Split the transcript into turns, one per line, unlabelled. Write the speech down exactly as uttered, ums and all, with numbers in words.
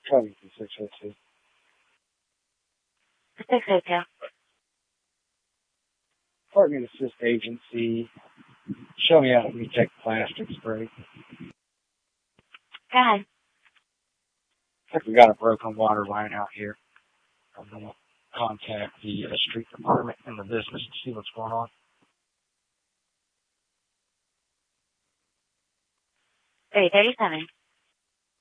Covington six oh two.
six oh two.
Department Assist Agency. Show me how to detect plastic spray.
Go ahead.
I think we got a broken water line out here. I'm going to contact the uh, street department and the business to see what's going on.
three thirty-seven.